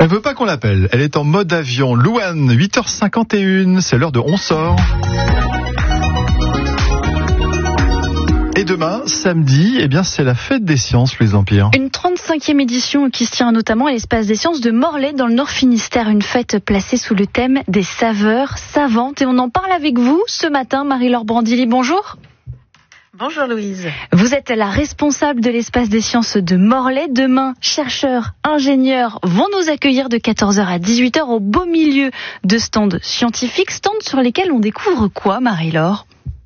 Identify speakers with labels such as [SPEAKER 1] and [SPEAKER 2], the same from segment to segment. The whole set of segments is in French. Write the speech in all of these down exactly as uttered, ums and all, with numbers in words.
[SPEAKER 1] veut pas qu'on l'appelle. Elle est en mode avion. Louane, huit heures cinquante et une, c'est l'heure de On sort. Et demain, samedi, eh bien, c'est la fête des sciences, Louise Empire.
[SPEAKER 2] Une trente-cinquième édition qui se tient notamment à l'espace des sciences de Morlaix dans le Nord Finistère. Une fête placée sous le thème des saveurs savantes. Et on en parle avec vous ce matin, Marie-Laure Brandilly. Bonjour.
[SPEAKER 3] Bonjour Louise.
[SPEAKER 2] Vous êtes la responsable de l'espace des sciences de Morlaix. Demain, chercheurs, ingénieurs vont nous accueillir de quatorze heures à dix-huit heures au beau milieu de stands scientifiques. Stands sur lesquels on découvre quoi, Marie-Laure ?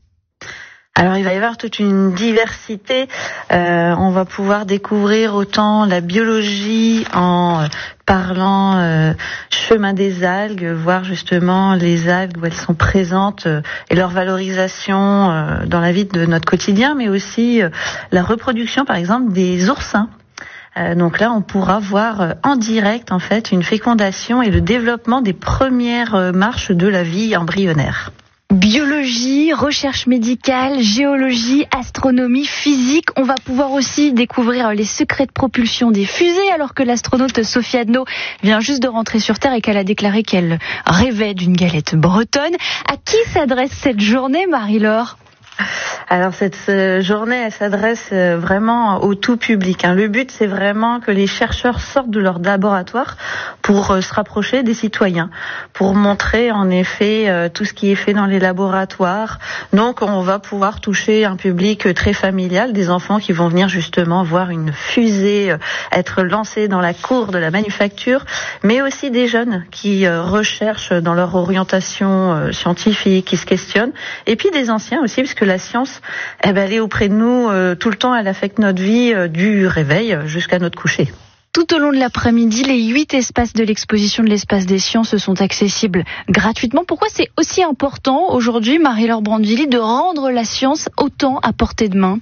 [SPEAKER 3] Alors il va y avoir toute une diversité. Euh, on va pouvoir découvrir autant la biologie en euh, parlant euh, chemin des algues, voir justement les algues où elles sont présentes euh, et leur valorisation euh, dans la vie de notre quotidien, mais aussi euh, la reproduction par exemple des oursins. Euh, donc là, on pourra voir euh, en direct en fait une fécondation et le développement des premières euh, marches de la vie embryonnaire.
[SPEAKER 2] Biologie, recherche médicale, géologie, astronomie, physique. On va pouvoir aussi découvrir les secrets de propulsion des fusées alors que l'astronaute Sophie Adno vient juste de rentrer sur Terre et qu'elle a déclaré qu'elle rêvait d'une galette bretonne. À qui s'adresse cette journée, Marie-Laure ?
[SPEAKER 3] Alors cette euh, journée, elle s'adresse euh, vraiment au tout public. Hein. Le but, c'est vraiment que les chercheurs sortent de leur laboratoire pour euh, se rapprocher des citoyens, pour montrer en effet euh, tout ce qui est fait dans les laboratoires. Donc on va pouvoir toucher un public très familial, des enfants qui vont venir justement voir une fusée euh, être lancée dans la cour de la manufacture, mais aussi des jeunes qui euh, recherchent dans leur orientation euh, scientifique, qui se questionnent, et puis des anciens aussi, parce que la science, eh ben, elle est auprès de nous euh, tout le temps, elle affecte notre vie euh, du réveil jusqu'à notre coucher.
[SPEAKER 2] Tout au long de l'après-midi, les huit espaces de l'exposition de l'espace des sciences sont accessibles gratuitement. Pourquoi c'est aussi important aujourd'hui, Marie-Laure Brandilly, de rendre la science autant à portée de main ?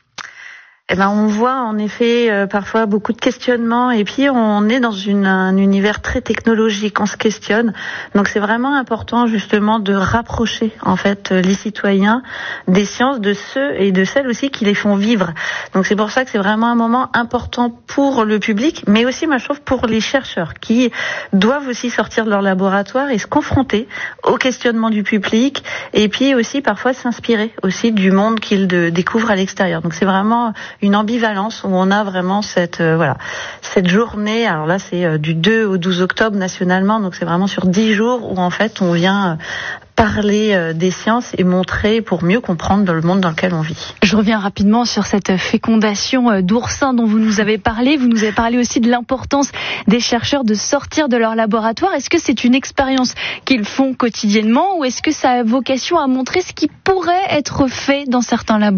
[SPEAKER 3] Eh ben, on voit en effet euh, parfois beaucoup de questionnements et puis on est dans une, un univers très technologique, on se questionne. Donc c'est vraiment important justement de rapprocher en fait les citoyens des sciences, de ceux et de celles aussi qui les font vivre. Donc c'est pour ça que c'est vraiment un moment important pour le public, mais aussi moi je trouve pour les chercheurs qui doivent aussi sortir de leur laboratoire et se confronter aux questionnements du public et puis aussi parfois s'inspirer aussi du monde qu'ils de, découvrent à l'extérieur. Donc c'est vraiment une ambivalence où on a vraiment cette euh, voilà cette journée. Alors là, c'est euh, du deux au douze octobre nationalement, donc c'est vraiment sur dix jours où en fait on vient euh, parler euh, des sciences et montrer pour mieux comprendre dans le monde dans lequel on vit.
[SPEAKER 2] Je reviens rapidement sur cette fécondation euh, d'oursins dont vous nous avez parlé. Vous nous avez parlé aussi de l'importance des chercheurs de sortir de leur laboratoire. Est-ce que c'est une expérience qu'ils font quotidiennement ou est-ce que ça a vocation à montrer ce qui pourrait être fait dans certains labos ?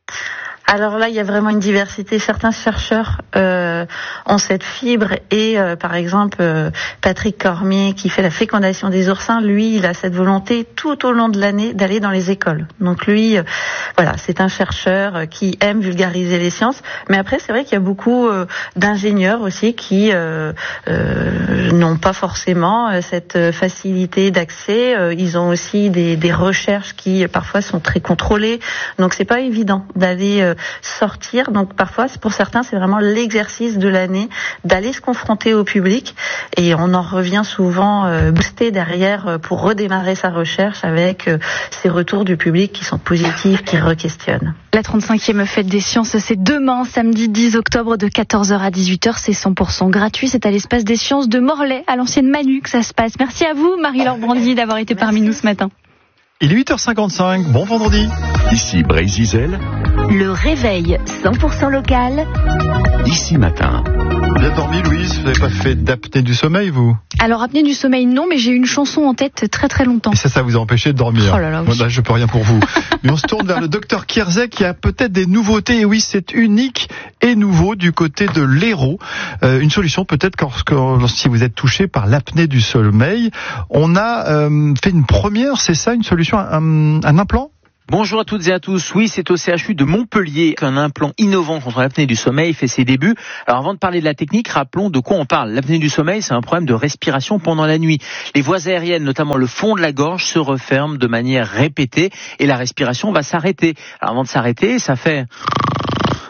[SPEAKER 3] Alors là, il y a vraiment une diversité. Certains chercheurs euh, ont cette fibre et euh, par exemple euh, Patrick Cormier qui fait la fécondation des oursins, lui, il a cette volonté tout au long de l'année d'aller dans les écoles. Donc lui, euh, voilà, c'est un chercheur qui aime vulgariser les sciences. Mais après, c'est vrai qu'il y a beaucoup euh, d'ingénieurs aussi qui euh, euh, n'ont pas forcément euh, cette facilité d'accès. Euh, ils ont aussi des, des recherches qui parfois sont très contrôlées. Donc c'est pas évident d'aller euh, sortir. Donc parfois, pour certains, c'est vraiment l'exercice de l'année d'aller se confronter au public et on en revient souvent euh, boosté derrière pour redémarrer sa recherche avec euh, ces retours du public qui sont positifs, qui re-questionnent.
[SPEAKER 2] La trente-cinquième fête des sciences, c'est demain, samedi dix octobre de quatorze heures à dix-huit heures. C'est cent pour cent gratuit. C'est à l'espace des sciences de Morlaix, à l'ancienne Manu que ça se passe. Merci à vous, Marie-Laure Brandilly, d'avoir été Merci. parmi nous ce matin.
[SPEAKER 1] Il est huit heures cinquante-cinq. Bon vendredi.
[SPEAKER 4] Ici Brésil.
[SPEAKER 5] Le réveil cent pour cent local.
[SPEAKER 4] Ici matin.
[SPEAKER 1] Bien dormi, Louise. Vous n'avez pas fait d'apnée du sommeil, vous ?
[SPEAKER 2] Alors, apnée du sommeil, non, mais j'ai eu une chanson en tête très très longtemps.
[SPEAKER 1] Et ça, ça vous a empêché de dormir.
[SPEAKER 2] Oh là là, oui.
[SPEAKER 1] Bon, là, je peux rien pour vous. Mais on se tourne vers le docteur Kierzek qui a peut-être des nouveautés. Et oui, c'est unique et nouveau du côté de l'Hérault. Euh, une solution peut-être lorsque, si vous êtes touché par l'apnée du sommeil. On a euh, fait une première, c'est ça, une solution, un, un implant ?
[SPEAKER 6] Bonjour à toutes et à tous. Oui, c'est au C H U de Montpellier qu'un implant innovant contre l'apnée du sommeil fait ses débuts. Alors avant de parler de la technique, rappelons de quoi on parle. L'apnée du sommeil, c'est un problème de respiration pendant la nuit. Les voies aériennes, notamment le fond de la gorge, se referment de manière répétée et la respiration va s'arrêter. Alors avant de s'arrêter, ça fait...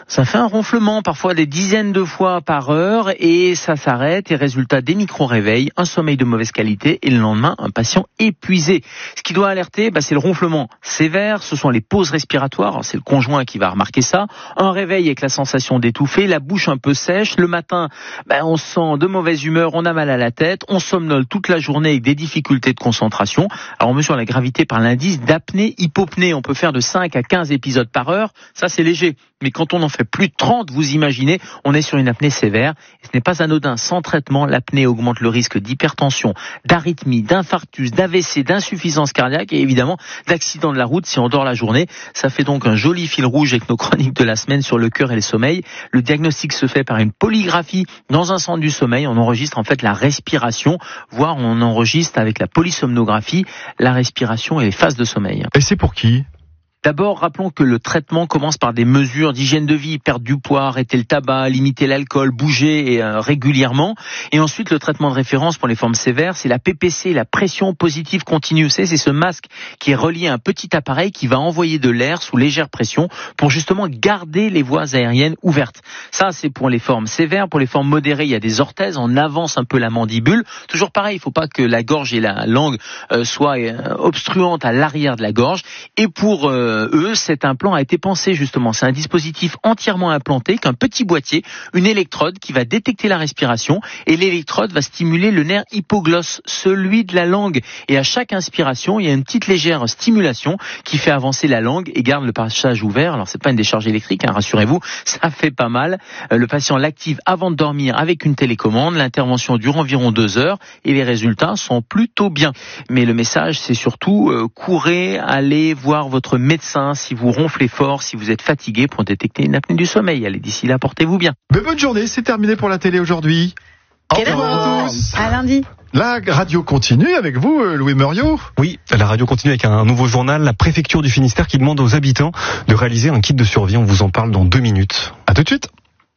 [SPEAKER 6] Ça fait un ronflement, parfois des dizaines de fois par heure, et ça s'arrête, et résultat des micro-réveils, un sommeil de mauvaise qualité, et le lendemain, un patient épuisé. Ce qui doit alerter, bah, c'est le ronflement sévère, ce sont les pauses respiratoires, alors, c'est le conjoint qui va remarquer ça, un réveil avec la sensation d'étouffer, la bouche un peu sèche, le matin, bah, on se sent de mauvaise humeur, on a mal à la tête, on somnole toute la journée avec des difficultés de concentration. Alors on mesure la gravité par l'indice d'apnée-hypopnée, on peut faire de cinq à quinze épisodes par heure, ça c'est léger. Mais quand on en fait plus de trente, vous imaginez, on est sur une apnée sévère. Et ce n'est pas anodin. Sans traitement, l'apnée augmente le risque d'hypertension, d'arythmie, d'infarctus, d'A V C, d'insuffisance cardiaque et évidemment d'accident de la route si on dort la journée. Ça fait donc un joli fil rouge avec nos chroniques de la semaine sur le cœur et le sommeil. Le diagnostic se fait par une polygraphie dans un centre du sommeil. On enregistre en fait la respiration, voire on enregistre avec la polysomnographie la respiration et les phases de sommeil.
[SPEAKER 1] Et c'est pour qui ?
[SPEAKER 6] D'abord, rappelons que le traitement commence par des mesures d'hygiène de vie, perdre du poids, arrêter le tabac, limiter l'alcool, bouger et, euh, régulièrement. Et ensuite, le traitement de référence pour les formes sévères, c'est la P P C, la pression positive continue. C'est, c'est ce masque qui est relié à un petit appareil qui va envoyer de l'air sous légère pression pour justement garder les voies aériennes ouvertes. Ça, c'est pour les formes sévères. Pour les formes modérées, il y a des orthèses. On avance un peu la mandibule. Toujours pareil, il ne faut pas que la gorge et la langue euh, soient euh, obstruantes à l'arrière de la gorge. Et pour euh, eux, cet implant a été pensé justement. C'est un dispositif entièrement implanté, qu'un petit boîtier, une électrode qui va détecter la respiration et l'électrode va stimuler le nerf hypoglosse, celui de la langue. Et à chaque inspiration, il y a une petite légère stimulation qui fait avancer la langue et garde le passage ouvert. Alors c'est pas une décharge électrique, hein, rassurez-vous, ça fait pas mal. Le patient l'active avant de dormir avec une télécommande. L'intervention dure environ deux heures et les résultats sont plutôt bien. Mais le message, c'est surtout euh, courez, allez voir votre médecin si vous ronflez fort, si vous êtes fatigué pour détecter une apnée du sommeil. Allez, d'ici là, portez-vous bien.
[SPEAKER 1] Mais bonne journée, c'est terminé pour la télé aujourd'hui. Au revoir à tous.
[SPEAKER 2] À lundi.
[SPEAKER 1] La radio continue avec vous, Louis Meuriot.
[SPEAKER 7] Oui, la radio continue avec un nouveau journal, la préfecture du Finistère qui demande aux habitants de réaliser un kit de survie. On vous en parle dans deux minutes.
[SPEAKER 1] À tout de suite.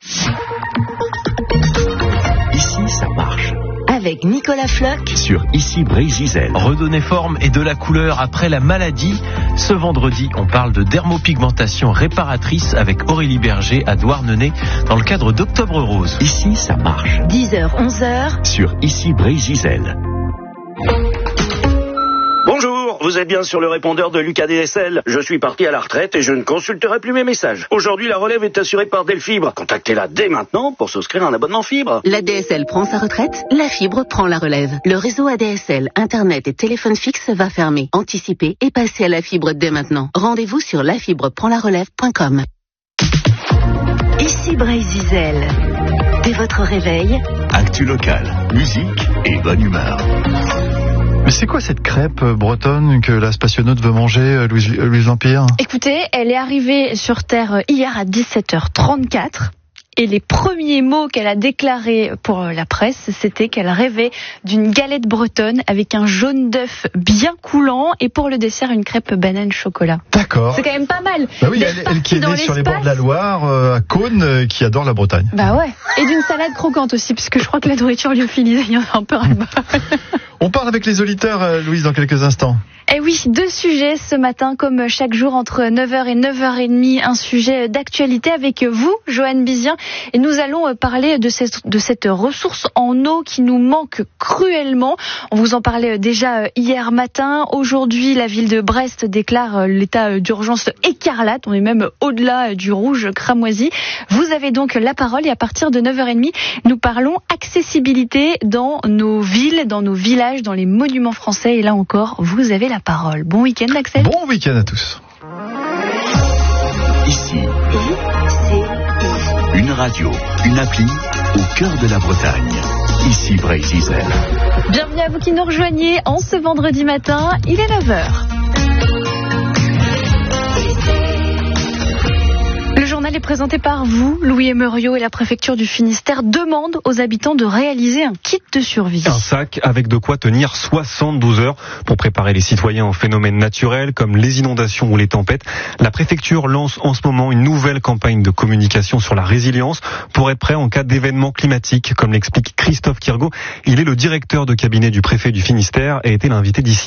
[SPEAKER 4] Ici, ça marche.
[SPEAKER 5] Avec Nicolas Floch
[SPEAKER 4] Sur Ici Brésil.
[SPEAKER 8] Redonner forme et de la couleur après la maladie. Ce vendredi, on parle de dermopigmentation réparatrice avec Aurélie Berger à Douarnenez dans le cadre d'Octobre Rose.
[SPEAKER 4] Ici, ça marche.
[SPEAKER 5] dix heures onze heures
[SPEAKER 4] Sur Ici Brésil.
[SPEAKER 9] Bonjour, vous êtes bien sur le répondeur de Lucas D S L. Je suis parti à la retraite et je ne consulterai plus mes messages. Aujourd'hui, la relève est assurée par Delfibre. Contactez-la dès maintenant pour souscrire un abonnement fibre.
[SPEAKER 10] La D S L prend sa retraite, la fibre prend la relève. Le réseau A D S L, Internet et téléphone fixe va fermer. Anticipez et passez à la fibre dès maintenant. Rendez-vous sur la fibre prend la relève point com.
[SPEAKER 5] Ici Brésil. Dès votre réveil,
[SPEAKER 4] Actu locale, musique et bonne humeur.
[SPEAKER 1] Mais c'est quoi cette crêpe bretonne que la spationaute veut manger, Louise, Louise Lampire ?
[SPEAKER 2] Écoutez, elle est arrivée sur Terre hier à dix-sept heures trente-quatre. Et les premiers mots qu'elle a déclarés pour la presse, c'était qu'elle rêvait d'une galette bretonne avec un jaune d'œuf bien coulant et pour le dessert, une crêpe banane chocolat.
[SPEAKER 1] D'accord.
[SPEAKER 2] C'est quand même pas mal.
[SPEAKER 1] Bah oui, elle, elle qui est née sur les bords de la Loire, euh, à Cône, euh, qui adore la Bretagne.
[SPEAKER 2] Bah ouais. Et d'une salade croquante aussi, parce que je crois que la nourriture lyophilisée, il y en a un peu ras-le-bas.
[SPEAKER 1] On parle avec les auditeurs, euh, Louise, dans quelques instants.
[SPEAKER 2] Eh oui, deux sujets ce matin, comme chaque jour entre neuf heures et neuf heures trente, un sujet d'actualité avec vous, Joanne Bizien. Et nous allons parler de cette, de cette ressource en eau qui nous manque cruellement. On vous en parlait déjà hier matin. Aujourd'hui, la ville de Brest déclare l'état d'urgence écarlate. On est même au-delà du rouge cramoisi. Vous avez donc la parole et à partir de neuf heures trente, nous parlons accessibilité dans nos villes, dans nos villages, dans les monuments français. Et là encore, vous avez la parole. Bon week-end, Axel.
[SPEAKER 1] Bon week-end à tous.
[SPEAKER 4] Ici, une radio, une appli au cœur de la Bretagne. Ici Brésil.
[SPEAKER 2] Bienvenue à vous qui nous rejoignez en ce vendredi matin. Il est neuf heures. Le journal est présenté par vous, Louis Meuriot, et la préfecture du Finistère demande aux habitants de réaliser un kit de survie.
[SPEAKER 7] Un sac avec de quoi tenir soixante-douze heures pour préparer les citoyens aux phénomènes naturels comme les inondations ou les tempêtes. La préfecture lance en ce moment une nouvelle campagne de communication sur la résilience pour être prêt en cas d'événements climatiques, comme l'explique Christophe Kirgaud. Il est le directeur de cabinet du préfet du Finistère et était l'invité d'ici.